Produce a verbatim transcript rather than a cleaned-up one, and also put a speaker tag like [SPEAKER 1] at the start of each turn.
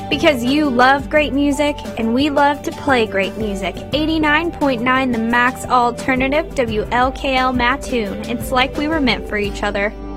[SPEAKER 1] Because you love great music, and we love to play great music. eighty-nine point nine The Max Alternative, W L K L Mattoon. It's like we were meant for each other.